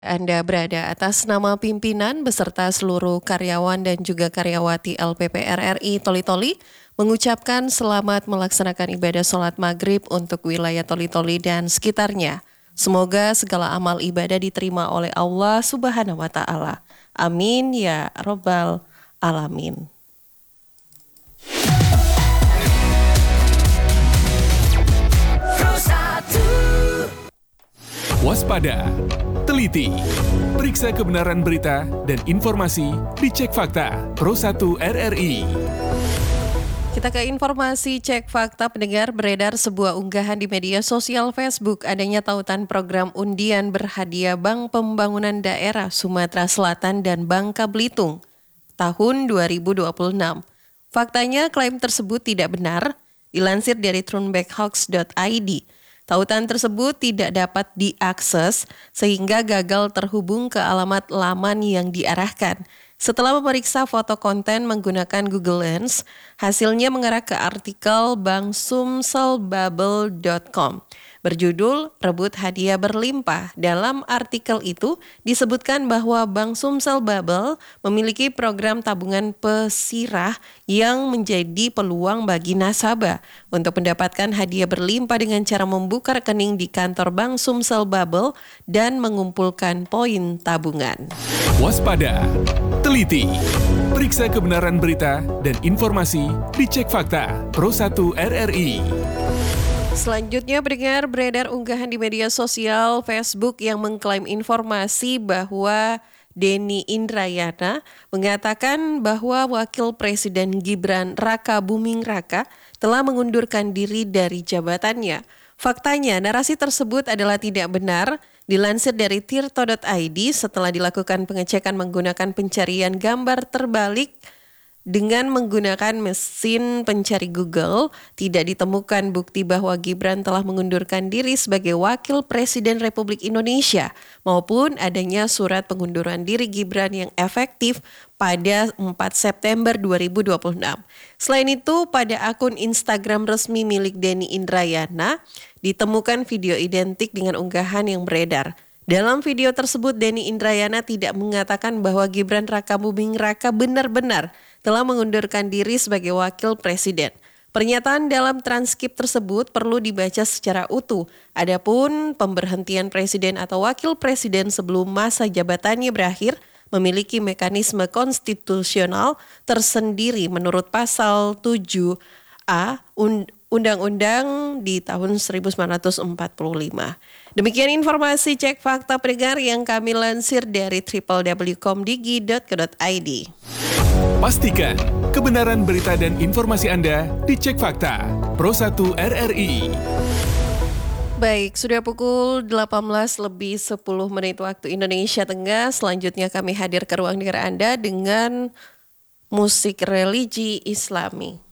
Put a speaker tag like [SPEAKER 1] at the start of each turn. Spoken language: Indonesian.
[SPEAKER 1] Anda berada atas nama pimpinan beserta seluruh karyawan dan juga karyawati LPP RRI Toli-Toli mengucapkan selamat melaksanakan ibadah sholat maghrib untuk wilayah Toli-Toli dan sekitarnya. Semoga segala amal ibadah diterima oleh Allah Subhanahu wa Ta'ala. Amin ya Rabbal Alamin.
[SPEAKER 2] Waspada, teliti, periksa kebenaran berita dan informasi, dicek fakta, Pro1 RRI.
[SPEAKER 1] Kita ke informasi cek fakta pendengar. Beredar sebuah unggahan di media sosial Facebook adanya tautan program undian berhadiah Bank Pembangunan Daerah Sumatera Selatan dan Bangka Belitung tahun 2026. Faktanya klaim tersebut tidak benar, dilansir dari turnbackhoax.id. Tautan tersebut tidak dapat diakses sehingga gagal terhubung ke alamat laman yang diarahkan. Setelah memeriksa foto konten menggunakan Google Lens, hasilnya mengarah ke artikel bangsumselbubble.com. Berjudul Rebut Hadiah Berlimpah. Dalam artikel itu disebutkan bahwa Bank Sumsel Bubble memiliki program tabungan pesirah yang menjadi peluang bagi nasabah untuk mendapatkan hadiah berlimpah dengan cara membuka rekening di kantor Bank Sumsel Bubble dan mengumpulkan poin tabungan.
[SPEAKER 2] Waspada, teliti, periksa kebenaran berita dan informasi, dicek fakta, Pro1 RRI.
[SPEAKER 1] Selanjutnya pendengar, beredar unggahan di media sosial Facebook yang mengklaim informasi bahwa Denny Indrayana mengatakan bahwa Wakil Presiden Gibran Raka Buming Raka telah mengundurkan diri dari jabatannya. Faktanya, narasi tersebut adalah tidak benar. Dilansir dari tirto.id, setelah dilakukan pengecekan menggunakan pencarian gambar terbalik dengan menggunakan mesin pencari Google, tidak ditemukan bukti bahwa Gibran telah mengundurkan diri sebagai Wakil Presiden Republik Indonesia maupun adanya surat pengunduran diri Gibran yang efektif pada 4 September 2026. Selain itu, pada akun Instagram resmi milik Denny Indrayana ditemukan video identik dengan unggahan yang beredar. Dalam video tersebut, Denny Indrayana tidak mengatakan bahwa Gibran Raka Buming Raka benar-benar telah mengundurkan diri sebagai wakil presiden. Pernyataan dalam transkrip tersebut perlu dibaca secara utuh. Adapun pemberhentian presiden atau wakil presiden sebelum masa jabatannya berakhir memiliki mekanisme konstitusional tersendiri menurut pasal 7A Undang-Undang di tahun 1945. Demikian informasi cek fakta pendengar yang kami lansir dari www.komdigi.co.id.
[SPEAKER 2] Pastikan kebenaran berita dan informasi Anda dicek fakta, Pro1 RRI.
[SPEAKER 1] Baik, sudah pukul 18:10 waktu Indonesia Tengah. Selanjutnya kami hadir ke ruang dengar Anda dengan musik religi Islami.